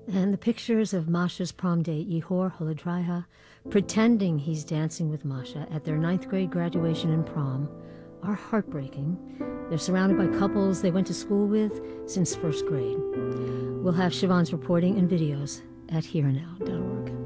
And the pictures of Masha's prom date, Yehor Holodraiha, pretending he's dancing with Masha at their 9th grade graduation and prom, are heartbreaking. They're surrounded by couples they went to school with since 1st grade. We'll have Siobhan's reporting and videos at herenow.org.